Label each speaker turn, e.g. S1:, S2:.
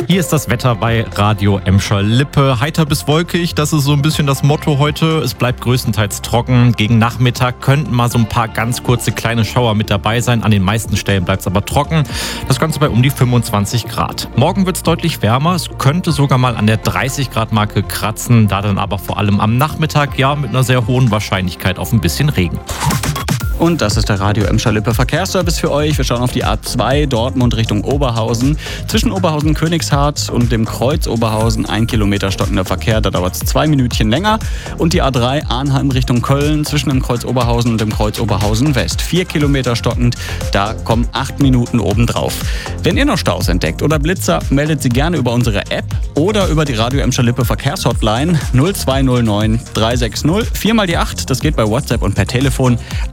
S1: Hier ist das Wetter bei Radio Emscher Lippe. Heiter bis wolkig, das ist so ein bisschen das Motto heute. Es bleibt größtenteils trocken. Gegen Nachmittag könnten mal so ein paar ganz kurze kleine Schauer mit dabei sein. An den meisten Stellen bleibt es aber trocken. Das Ganze bei um die 25 Grad. Morgen wird es deutlich wärmer. Es könnte sogar mal an der 30 Grad Marke kratzen. Da dann aber vor allem am Nachmittag mit einer sehr hohen Wahrscheinlichkeit auf ein bisschen Regen.
S2: Und das ist der Radio Emscher Lippe Verkehrsservice für euch. Wir schauen auf die A2 Dortmund Richtung Oberhausen. Zwischen Oberhausen-Königshardt und dem Kreuz Oberhausen 1 Kilometer stockender Verkehr. Da dauert es 2 Minütchen länger. Und die A3 Arnheim Richtung Köln zwischen dem Kreuz Oberhausen und dem Kreuz Oberhausen West. 4 Kilometer stockend. Da kommen 8 Minuten obendrauf. Wenn ihr noch Staus entdeckt oder Blitzer, meldet sie gerne über unsere App oder über die Radio Emscher Lippe Verkehrshotline 0209 360 4 mal die 8. Das geht bei WhatsApp und per Telefon.